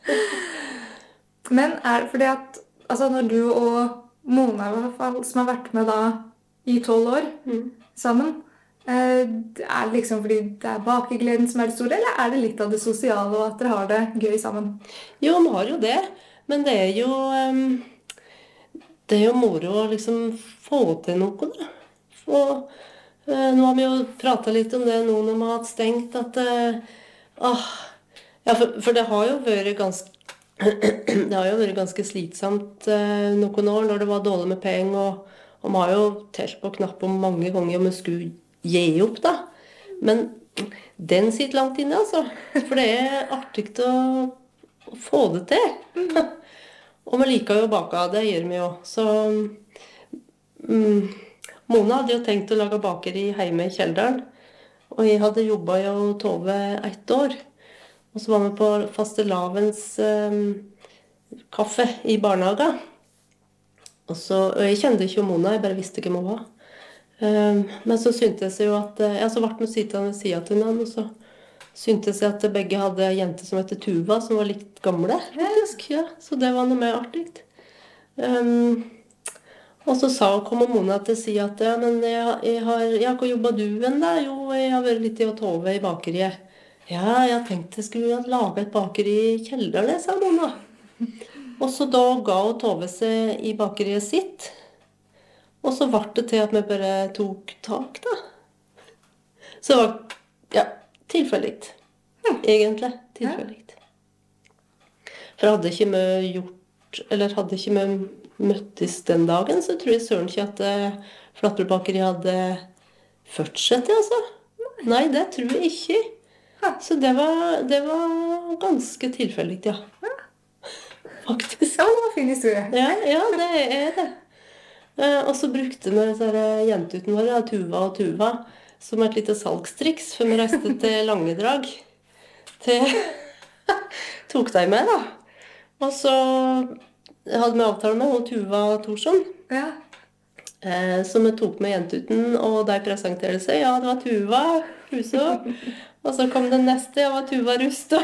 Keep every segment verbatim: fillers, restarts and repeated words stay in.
Men er det fordi at altså når du og Mona i hvert fall, som har vært med da i tolv år Mm. sammen, eh, er det liksom fordi det er bakegleden som er det store, eller er det litt av det sosiale og at dere har det gøy sammen? Jo, vi har jo det. Men det er jo em, Det er jo moro å liksom få til noe, da. Og, eh, nå har vi jo pratet litt om det nå når vi har hatt stengt, at eh, ah, ja, for, for det har jo vært ganske det har jo vært ganske slitsomt eh, noen år når det var dårlig med penger, og, og vi har jo telt på knappen mange ganger om vi skulle gi opp, da. Men den sitter langt inne, altså. For det er artig å, å få det til. Og vi liker jo å bake, det gjør vi jo. Så mm, Mona hadde jo tenkt å lage bakeri hjemme i Kjelderen. Og jeg hadde jobbet i Tove ett år. Og så var vi på fastelavns eh, kaffe i barnehagen. Og, så, og jeg kjente ikke Mona, jeg bare visste hvem hun var. Um, men så syntes jeg jo at eh, ja, så ble vi sittende ved siden til hverandre, og så syntes jeg at begge hadde jenter som heter Tuva, som var litt gamle, faktisk. Ja, så det var noe mer artig. Um, og så sa, kom Mona til å si at ja, men jeg, jeg har, ja, hvor jobbet du hen da? Jo, jeg har vært litt i Tove i bakeriet. Ja, jeg tenkte jeg skulle lage et bakeri i kjelleren, sa Mona. Og så da ga hun Tove seg i bakeriet sitt. Og så ble det til at vi bare tok tak, da. Så det var, ja, tilfeldig. Egentlig tilfeldig. For hadde ikke vi gjort, eller hadde ikke vi møttes den dagen, så tror jeg søren ikke at uh, Flatbrødbakeriet hadde fortsatt, altså. Nei, det tror jeg ikke. Så det var, det var ganske tilfeldig, ja. Faktisk. Ja, det var en fin historie. Ja, ja, det er det. Uh, og så brukte vi jentuten vår, Tuva og Tuva, som et lite salgstriks, for vi reiste til Langedrag. Til tok deg med, da. Og så hadde vi avtale med hun Tuva Thorsson. Ja. Uh, så vi tok med jentuten, og de presenterte seg. Ja, det var Tuva Huso. Og så kom den neste, ja, det var Tuva Rust.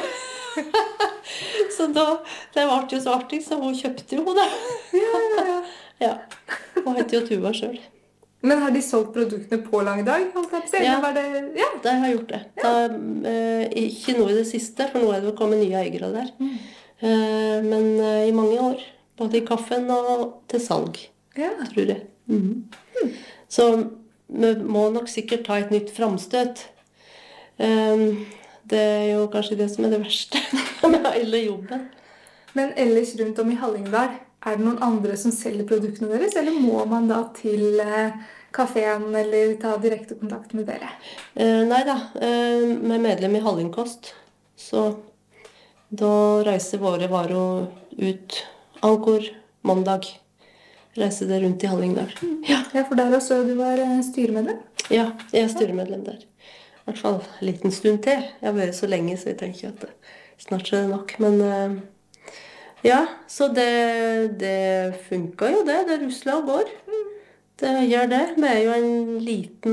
Så da, det ble jo så artig, så hun kjøpte jo det. Ja, ja, ja. Ja, hun heter jo Tuva selv. Men har de solgt produktene på Langedag? Ja, var det, ja. de har gjort det. Da, eh, ikke noe i det siste, for nå er det kommet nye eiere der. Mm. Eh, men eh, i mange år, både i kaffen og til salg, Ja. tror jeg. Mm. Mm. Så vi må nok sikkert ta et nytt framstøt. Eh, det er jo kanskje det som er det verste med hele jobben. Men ellers rundt om i Hallingdal, er det noen andre som selger produktene deres, eller må man da til eh, kaféen eller ta direkte kontakt med dere? Eh, nei da, eh, vi er medlem i Hallingkost, så da reiser våre varer ut ankor mandag. Reiser det rundt i Hallingdal. Ja. Ja, for der også du var eh, styremedlem? Ja, jeg er styremedlem der. I hvert fall en liten stund til. Jeg har vært så lenge, så jeg tenker at det, snart er det nok. Men eh, ja, så det, det funker jo det. Det rusler og går. Det gjør det. Vi er jo en liten,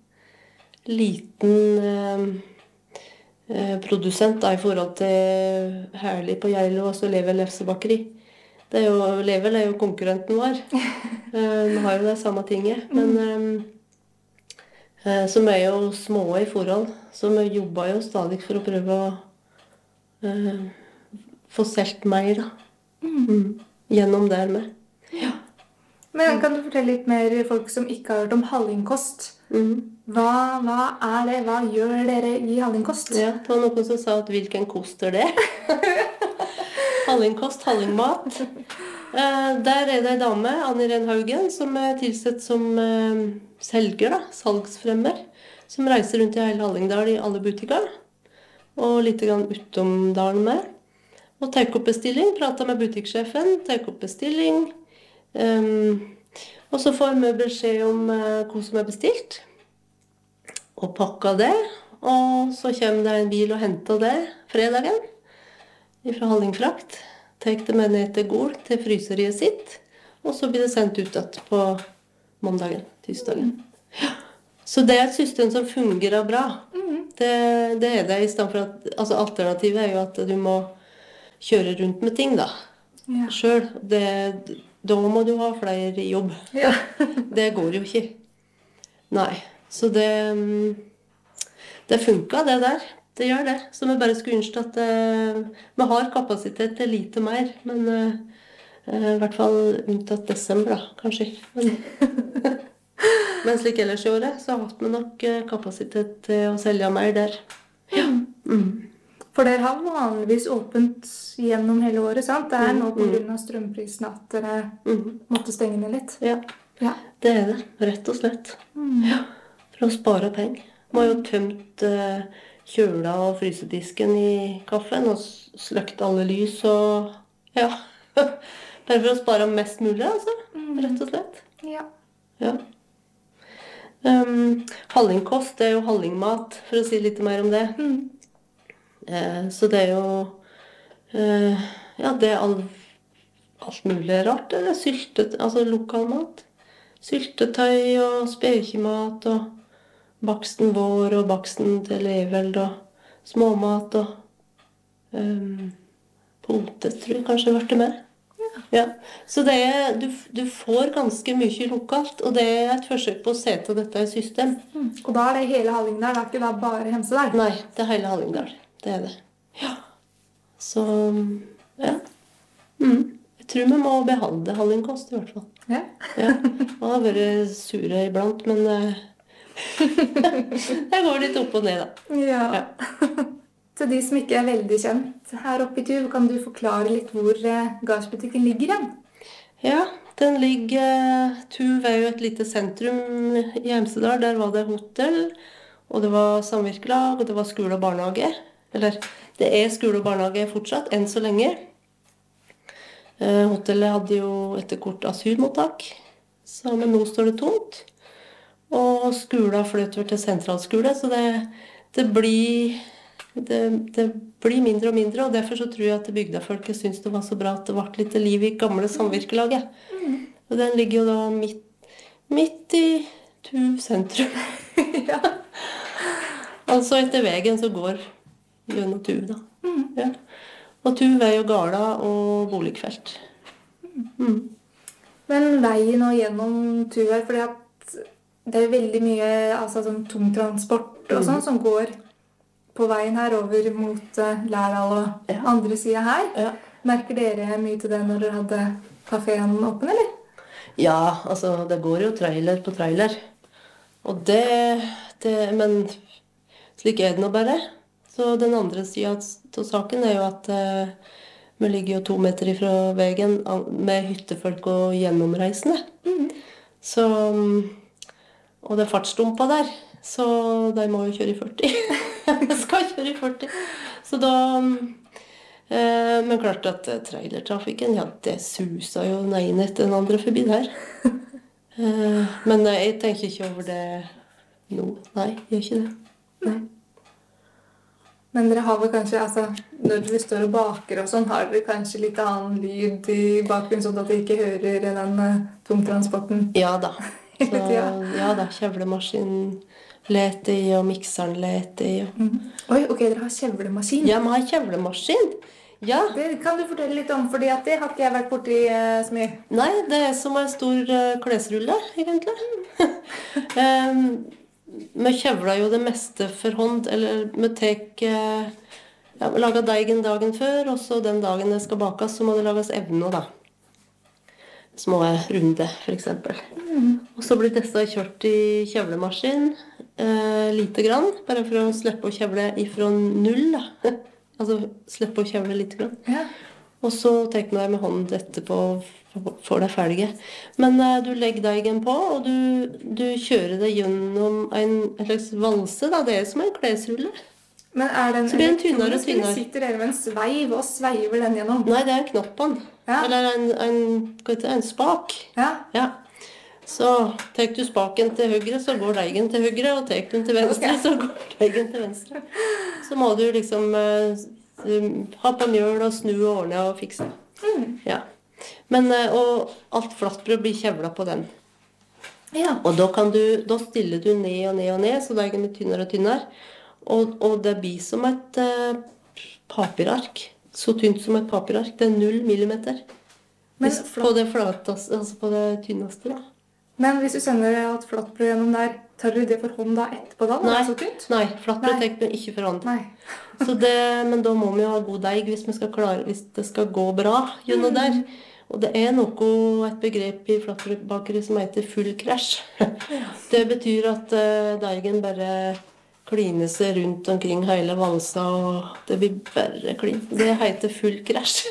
liten eh, eh, produsent da, i forhold til Herlig på Geilo og så Level Lefsebakeri. Det er jo, Level er jo konkurrenten vår. eh, vi har jo det samme tinget. Men eh, så vi er jo små i forhold. Så vi jobber jo stadig for å prøve å eh, få solgt mer, da. Mm. Gjennom der med. Ja. Men kan du fortelle litt mer folk som ikke har hørt om Hallingkost? Mm. Hva, hva er det? Hva gjør dere i Hallingkost? Ja, det var noen som sa at hvilken kost er det? Hallingkost, hallingmat. Eh, der er det en dame, Annie Renhaugen, som er tilsett som eh, selger, da, salgsfremmer, som reiser rundt i hele Hallingdal i alle butikker, og litt grann utom dalen med. Og tar opp bestilling, prater med butikksjefen, tar opp bestilling. Um, og så får vi beskjed om uh, hva som er bestilt. Og pakker det. Og så kommer det en bil og henter det fredagen. Fra Hallingfrakt. Tar det med ned til Gol, til fryseriet sitt. Og så blir det sendt ut igjen på mandagen, tirsdagen. Ja. Så det er et system som fungerer bra. Mm. Det, det er det, i stedet for at altså alternativet er jo at du må kjøre rundt med ting da. Ja. Selv. Det, da må du ha flere i jobb. Ja. Det går jo ikke. Nei. Så det, mm, det funket det der. Det gjør det. Så vi bare skulle ønske at eh, vi har kapasitet til lite mer. Men eh, eh, i hvert fall unntatt desember da, kanskje. Men, men slik ellers i året, så har vi nok eh, kapasitet til å selge mer der. Ja. Mm. For dere har vanligvis åpent gjennom hele året, sant? Det er Mm, nå på mm. grunn av strømprisen at dere Mm. måtte stenge ned litt. Ja, Ja. det er det. Rett og slett. Mm. Ja, for å spare penger. Vi har jo tømt eh, kjøla og frysedisken i kaffen og s- sløkt alle lys og ja. Bare for å spare mest mulig, altså. Rett og slett. Ja. Ja. Um, hallingkost det er jo hallingmat, for å si litt mer om det. Mm. Eh, så det er jo eh, ja, det er all, alt mulig rart. Det er syltet, altså lokal mat. Syltetøy og spekemat og baksten vår og baksten til Leveld og småmat og um, potet, tror jeg kanskje ble med. Ja. Så det er, du, du får ganske mye lokalt, og det er et forsøk på å sette dette i system. Mm. Og da er det hele Hallingdal, det er ikke da bare Hemsedal? Nei, det er hele Hallingdal. Det er det. Ja. Så, ja. Mm. Jeg tror vi må beholde hallingkost i hvert fall. Ja. Ja. Og har vært sure iblant, men eh, jeg går litt opp og ned da. Ja. Ja. Til de som ikke er veldig kjent her oppe i Tuv, kan du forklare litt hvor eh, gardsbutikken ligger igjen? Ja, den ligger, Tuv er jo et lite sentrum i Hemsedal. Der var det hotell, og det var samvirkelag, og det var skole og barnehage. Eller, det er skole og barnehage fortsatt, enn så lenge. Eh, hotellet hadde jo etter kort asylmottak, så, men nå står det tomt. Og skolen flytter til sentralskole, så det, det blir... Det, det blir mindre og mindre, og derfor så tror jeg at bygdafolket syntes det var så bra at det ble litt liv i gamle samvirkelaget. Mm. Og den ligger jo da midt, midt i Tuv sentrum. Ja. Altså etter veien så går gjennom Tuv da. Mm. Ja. Og Tuv er jo gala og boligfelt. Mm. Men veien nå gjennom Tuv her, fordi at det er veldig mye altså, sånn tungtransport og sånn som går på veien her over mot uh, Lærdal og Ja. andre siden her. Ja. Merker dere mye til det når dere hadde kaféen åpen, eller? Ja, altså det går jo trailer på trailer. Og det, det men slik er det nå bare. Så den andre siden av saken er jo at eh, vi ligger jo to meter ifra veien med hyttefolk og gjennomreisende. Mm. Så, og det er fartsdumpa der, så de må jo kjøre i førti. Jeg skal kjøre i førti. Så da... Eh, men klart at eh, trailertrafikken, ja, det suser jo den ene etter den andre forbi der. Eh, men eh, jeg tenker ikke over det nå. Nei, jeg gjør ikke det. Nei. Men dere har vel kanskje, altså, når dere står og baker og sånn, har dere kanskje litt annen lyd i bakgrunnen, sånn at dere ikke hører den uh, tungtransporten? Ja da. Så, Ja. ja da, kjevlemaskinen leter i, og mikseren leter i. Og... Mm. Oi, ok, dere har kjevlemaskin. Ja, vi har kjevlemaskin. Ja. Det kan du fortelle litt om, fordi at det har ikke jeg vært borti uh, så mye. Nei, det er som en stor uh, klesrulle, egentlig. um, vi kjevler jo det meste for hånd, eller vi tek, uh, ja, vi lager deigen dagen før, og så den dagen det skal bakes, så må det lages evne, da. Små runde, for eksempel. Mm. Og så blir disse kjørt i kjevlemaskin, uh, lite grann, bare for å slippe å kjevle ifra null, da. Altså, slippe å kjevle litt grann. Ja. Og så tar vi deg med hånd etterpå for deg ferdige. Men uh, du legger deigen på, og du, du kjører det gjennom en, en slags valse, da. Det er som en klesrulle. Men er den Så blir den tynnere og elektronisk, eller tynnere. sitter dere med en sveiv og sveiver den gjennom? Nei, det er knoppene. Ja. Eller en, en, hva heter det, en spak. Ja. Ja. Så tar du spaken til høyre, så går deigen til høyre, og tar du den til venstre, Ok. så går deigen til venstre. Så må du liksom uh, ha på mjøl og snu og ordne og fikse. Mm. Ja. Men, uh, og alt flatbrød blir kjevla på den. Ja. Og da, kan du, da stiller du ned og ned og ned, så deigen blir tynnere og tynnere. Og, og det blir som et uh, papirark. så tynt som et papirark. Det er null millimeter. Men Hvis, flott. på det flateste, altså på det tynneste, da. Men hvis du sender et flatbrød gjennom der, tar du det for hånd da etterpå da? Når det er så tynt? Nei, flatbrød Nei. tar vi ikke for hånd. Nei. Så det, men da må vi jo ha god deig hvis, vi skal klare, hvis det skal gå bra gjennom der. Og det er noe, et begrep i flatbrødbakeri som heter full krasj. Det betyr at uh, deigen bare kliner seg rundt omkring hele valsa, og det blir bare klin. Det heter full krasj.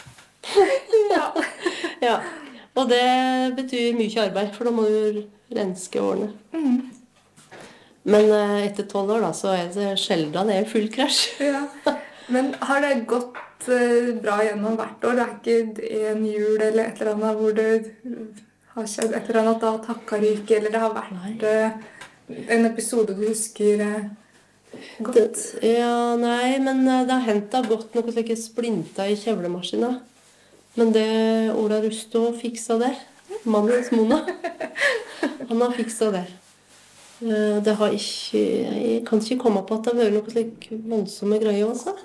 Ja. Ja. Og det betyr mye arbeid, for da må du renske årene. Mm. Men uh, etter tolv år da, så er det sjelden det er full krasj. Ja. Men har det gått uh, bra gjennom hvert år? Det er ikke en jul eller et eller annet hvor det har skjedd et eller annet at det har takket ryke, eller det har vært uh, en episode du husker uh, godt? Det, ja, nei, men uh, det har hendt det har gått noe slike splinter i kjevlemaskina. Men det Ola Rusto fiksa der, mannens Mona, han har fiksa der. Det har ikke, jeg kan ikke komme på at det har vært noe slik voldsomme greier også.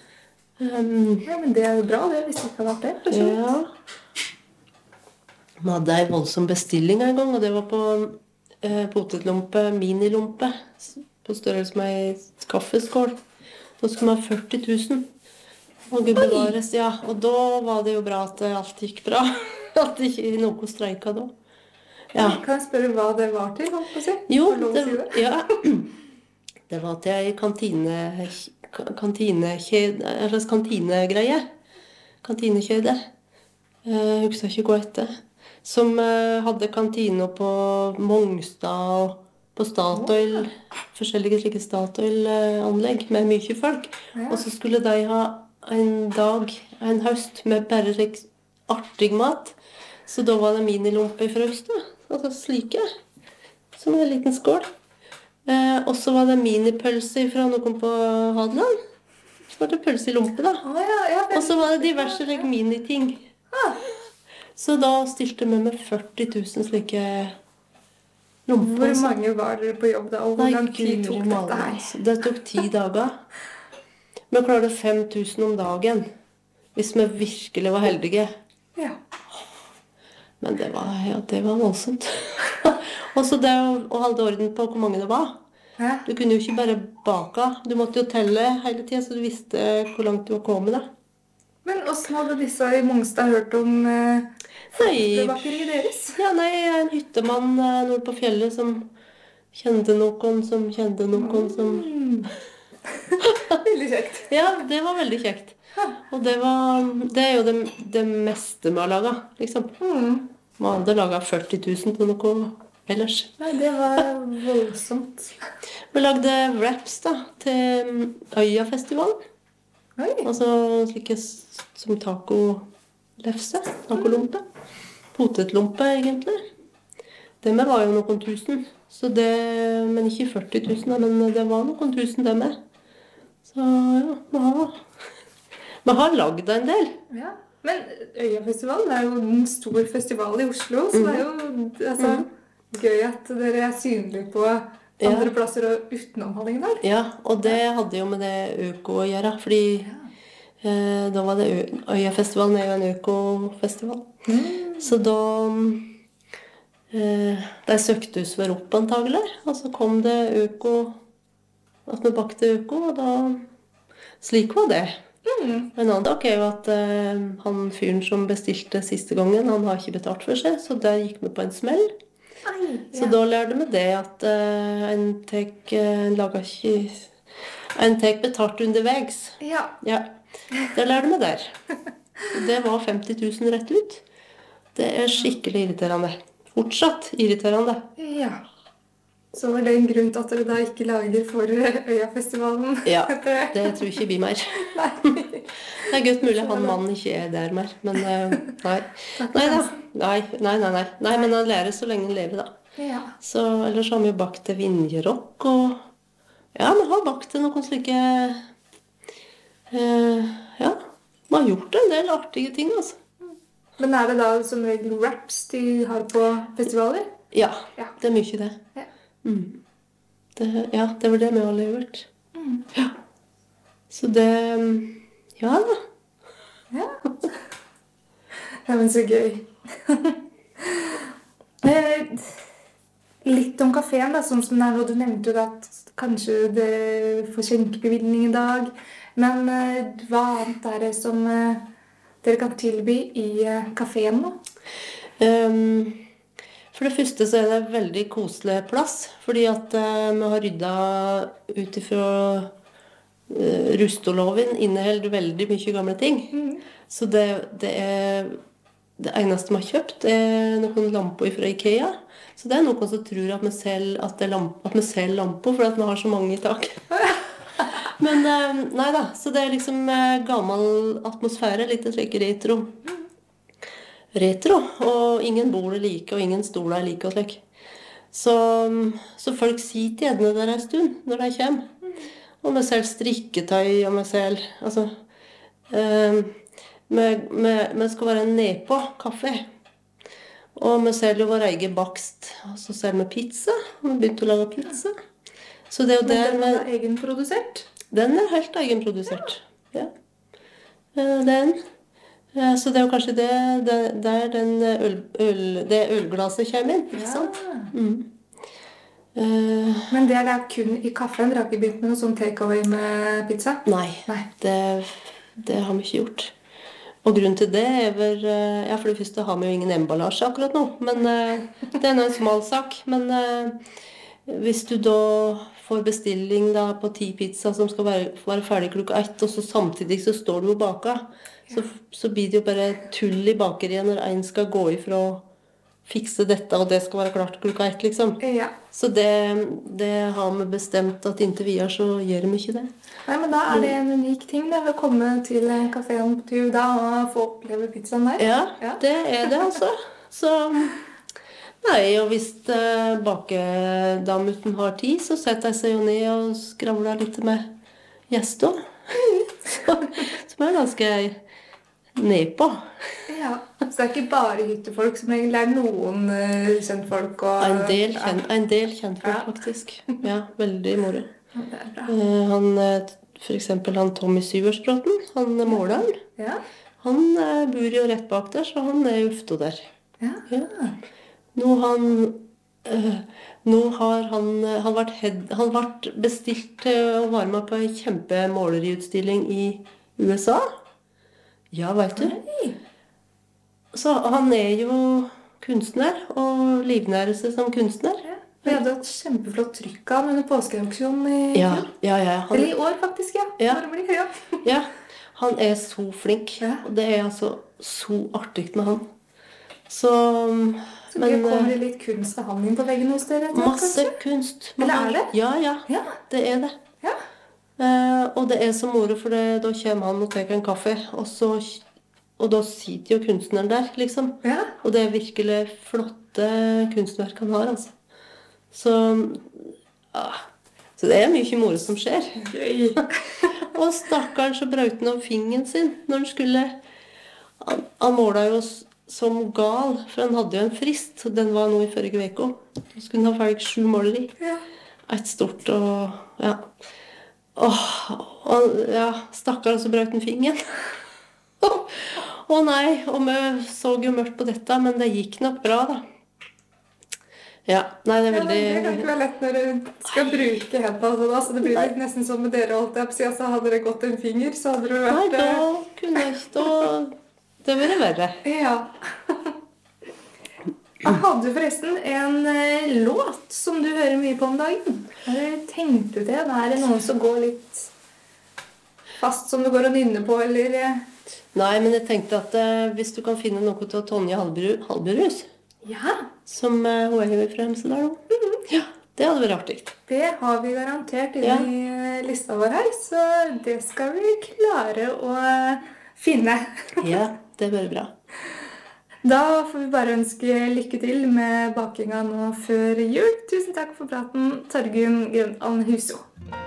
Um, Ja, men det er jo bra, det, hvis det ikke har vært det. for så vidt. ja. Vi hadde en voldsom bestilling en gang, og det var på eh, potetlompe, minilompe, på størrelse med en kaffeskål. Da skulle vi ha førti tusen. Og Gud bevares, ja. Og da var det jo bra at alt gikk bra. At ikke noe streika da. Ja. Kan jeg spørre hva det var til, holdt på å si? Jo, Får lov å det, si det? ja. Det var til ei kantine, kantinekjede, en slags kantinegreie. Kantinekjede. Jeg husker ikke hva det heter. Som eh, hadde kantiner på Mongstad og på Statoil, forskjellige slike Statoil-anlegg med mye folk. Ja. Og så skulle de ha en dag, en høst, med bare slik artig mat. Så da var det minilompe fra høst, da. Altså slike. Som en liten skål. Eh, og så var det minipølse fra noen på Hadeland. Så var det pølse i lompe, da. Å, ja, ja, Og så var det diverse like, miniting. Ah. Så da stilte vi med førti tusen slike lomper. Hvor mange var dere på jobb da, og hvor Nei, lang tid tok Guri dette malla, her? altså. Det tok ti dager. Vi klarte fem tusen om dagen. Hvis vi virkelig var heldige. Ja. Men det var, ja, det var voldsomt. Og så det å, å holde orden på hvor mange det var. Hæ? Du kunne jo ikke bare bake. Du måtte jo telle hele tiden, så du visste hvor langt du var kommet. Da. Men hvordan hadde disse i Mongstad hørt om eh, Nei, bakeriet deres? ja, nei, en hyttemann eh, nord på fjellet som kjente noen som kjente noen som... Mm. Veldig kjekt. Ja, det var veldig kjekt. Og det, var, det er jo det, det meste vi har laget, liksom. Mm. Vi hadde laget førti tusen til noe ellers. Nei, det var voldsomt. Vi lagde wraps da, til Øyafestivalen. Oi. Altså slike s- som tacolefse, tacolompe. Potetlompe, egentlig. Det med var jo noen tusen. Så det, men ikke førti tusen, da, men det var noen tusen det med. Så ja, vi har, vi har lagd en del. Ja. Men Øyafestivalen er jo en stor festival i Oslo, så det er jo altså, gøy at dere er synlige på andre Ja. plasser og utenom Hallingdal. Ja, og det hadde jo med det øko å gjøre, fordi eh, da var det Ø- Øyafestivalen er jo en økofestival. Så da eh, de søkte oss vel opp antagelig, og så kom det øko, at vi bakte øko, og da slik var det. Mm. En annen dag er jo at eh, han fyren som bestilte siste gangen, han har ikke betalt for seg, så der gikk vi på en smell. Ai, Så ja. da lærte vi det at eh, en tek eh, en lager ikke en tek betalt underveis. Ja. Ja, det lærte vi der. Det var femti tusen rett ut. Det er skikkelig irriterende. Fortsatt irriterende. Ja. Så var det en grunn til at dere da ikke lager for Øyafestivalen? Ja, det tror jeg ikke blir mer. Det er godt mulig han mannen ikke er der mer, men eh, nei. Nei da. Nei, nei, nei, nei. Nei, men han lærer så lenge han lever, da. Ja. Så ellers har vi jo bakt til Vinjerock, og ja, vi har bakt til noen slike eh, ja, vi har gjort en del artige ting, altså. Men er det da som regel wraps de har på festivaler? Ja, Ja. det er mye det. Ja. Mm. det ja, det var det vi har levert. Mm. Ja. Så det ja da. Ja. Ja, men så gøy. Eh, Litt om kaféen, da, sånn som det er nå. Du nevnte jo at kanskje det får skjenkebevilgning i dag. Men eh, hva annet er det som eh, dere kan tilby i eh, kaféen nå? Um, for det første så er det en veldig koselig plass, fordi at uh, vi har ryddet ut ifra uh, rustoloven inneholder veldig mye gamle ting. Mm. Så det, det er det eneste vi har kjøpt er noen lamper fra Ikea. Så det er noen som tror at vi selger, at det er lamp, at vi selger lamper, for at vi har så mange i tak. Men uh, nei da, så det er liksom uh, gammel atmosfære, litt slik retro. retro, og ingen bord er like, og ingen stoler er like og slik. Så, så folk sitter gjerne der en stund når de kommer. Og vi selger strikketøy, og vi selger, altså, eh, vi, vi, vi skal være nedpå kaffe. Og vi selger jo vår egen bakst, og så selger vi pizza, og vi begynte å lage pizza. Så det er jo Men der den vi... er egenprodusert? Den er helt egenprodusert, ja. Eh, Den... Ja, så det er jo kanskje det, det der den øl, øl, det ølglasset kommer inn, ikke sant? Ja. Mm. Uh, Men det er da kun i kaffen? Dere har ikke begynt med noe sånn takeaway med pizza? nei, Nei. det, det har vi ikke gjort. Og grunnen til det er vel, uh, ja, for det første har vi jo ingen emballasje akkurat nå, men uh, det er en smal sak. Men uh, hvis du da får bestilling da på ti pizza som skal være, være ferdig klokka ett, og så samtidig så står du og baker, Så, så blir det jo bare tull i bakeriet når en skal gå ifra å fikse dette, og det skal være klart klokka ett, liksom. Ja. Så det, det har vi bestemt at inntil videre så gjør vi ikke det. Nei, men da er det en unik ting da, å komme til kaféen på Tuda og få oppleve pizzaen der. Ja, Ja. det er det altså. Så, nei, og hvis uh, bakedamuten har tid, så setter jeg seg jo ned og skravler litt med gjester. Så, som er ganske nedpå. Ja, så det er ikke bare hyttefolk som regel, det er noen uh, kjentfolk og... En del, kjent, en del kjentfolk, Ja. faktisk. Ja, veldig moro. Ja, det er bra. Eh, Han, eh, for eksempel han Tommy Syversbråten, han er måleren. Ja, Han eh, bor jo rett bak der, så han er ufto der. ja. Ja. Nå, han, eh, nå har han, eh, han, vært head, han vært bestilt til å være med på en kjempemåleriutstilling i U S A. Ja, vet du. Hei. Så han er jo kunstner, og livnærer seg som kunstner. Ja. Vi hadde et kjempeflott trykk av under påskeauksjonen i Ja, fjor. ja, ja. Han, Eller i år, faktisk, ja. Ja. Når det blir, ja. ja, han er så flink. Ja. Og det er altså så artig med han. Så, Så men det kommer eh, det litt kunst av han inn på veggen hos dere? etter hvert, masse kanskje? kunst. Eller Man er har- det? Ja, ja. Ja. Det er det. Ja. Eh, og det er så moro, for det, da kommer han og tar en kaffe, og, så, og da sitter jo kunstneren der, liksom. Ja. Og det er virkelig flotte kunstverk han har, altså. Så, ja. Så det er mye moro som skjer. Gøy. Og stakkaren så brøt han av fingeren sin når han skulle... Han, han måla jo s- som gal, for han hadde jo en frist, og den var nå i forrige uke. Da skulle han ha ferdig sju måleri. Ja. Et stort og... Ja. Åh, og, ja, stakkaren så brøt han fingeren. Å nei, og vi så jo mørkt på dette, men det gikk nok bra, da. Ja, nei, det er Ja, men det kan veldig... ikke være lett når du skal bruke hendene sånn, da. Så det blir litt nesten som med dere, holdt jeg på å si. Altså, hadde dere gått en finger, så hadde det Nei, vært... da eh, kunne jeg ikke... Da... Det var det verre. Ja. Jeg hadde forresten en eh, låt som du hører mye på om dagen. Har du tenkt ut det? Er det noen som går litt fast som du går og nynner på, eller... eh? Nei, men jeg tenkte at eh, hvis du kan finne noe til Tonje Halberud, Halberus, Ja, som eh, hun er jo fra Hemsedal nå. Ja, det hadde vært artig. det har vi garantert inne Ja. i eh, lista vår her, så det skal vi klare å eh, finne. Ja, det blir bra. Da får vi bare ønske lykke til med bakinga nå før jul. Tusen takk for praten, Torgunn Grønland Huso.